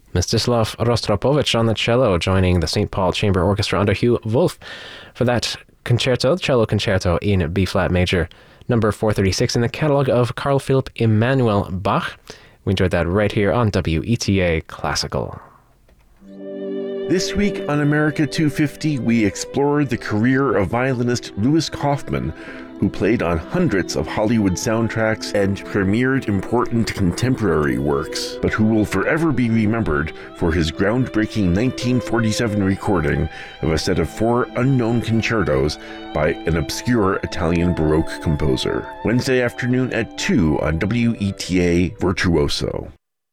Mstislav Rostropovich on the cello, joining the St. Paul Chamber Orchestra under Hugh Wolf for that concerto, cello concerto in B-flat major, number 436 in the catalog of Carl Philipp Emanuel Bach. We enjoyed that right here on WETA Classical. This week on America 250, we explored the career of violinist Louis Kaufman, who played on hundreds of Hollywood soundtracks and premiered important contemporary works, but who will forever be remembered for his groundbreaking 1947 recording of a set of 4 unknown concertos by an obscure Italian Baroque composer. Wednesday afternoon at 2 on WETA Virtuoso.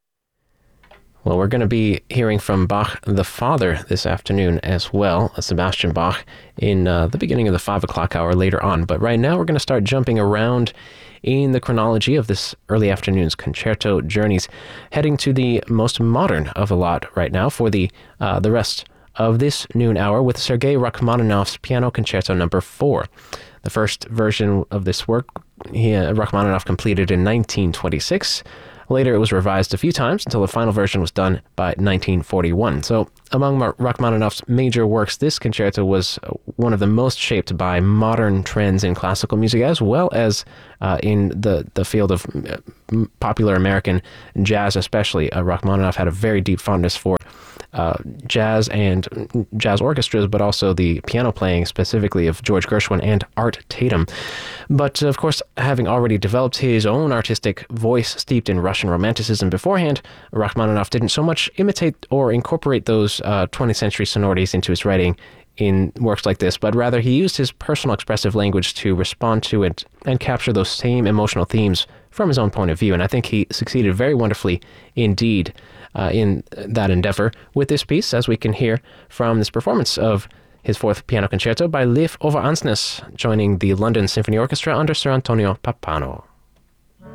Well, we're going to be hearing from Bach the Father this afternoon as well, Sebastian Bach, in the beginning of the 5 o'clock hour later on. But right now we're going to start jumping around in the chronology of this early afternoon's concerto journeys, heading to the most modern of a lot right now for the rest of this noon hour with Sergei Rachmaninoff's Piano Concerto No. 4. The first version of this work, Rachmaninoff completed in 1926. Later, it was revised a few times until the final version was done by 1941. So, among Rachmaninoff's major works, this concerto was one of the most shaped by modern trends in classical music, as well as in the field of popular American jazz, especially. Rachmaninoff had a very deep fondness for jazz and jazz orchestras, but also the piano playing specifically of George Gershwin and Art Tatum. But of course, having already developed his own artistic voice steeped in Russian Romanticism beforehand, Rachmaninoff didn't so much imitate or incorporate those 20th century sonorities into his writing in works like this, but rather he used his personal expressive language to respond to it and capture those same emotional themes from his own point of view. And I think he succeeded very wonderfully indeed in that endeavor with this piece, as we can hear from this performance of his 4th piano concerto by Leif Ove Ansnes, joining the London Symphony Orchestra under Sir Antonio Pappano.